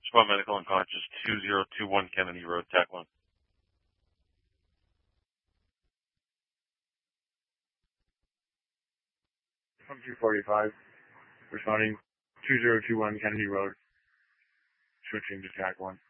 Squad Medical Unconscious, 2021 Kennedy Road, TAC 1. From 245, responding 2021 Kennedy Road, switching to TAC 1.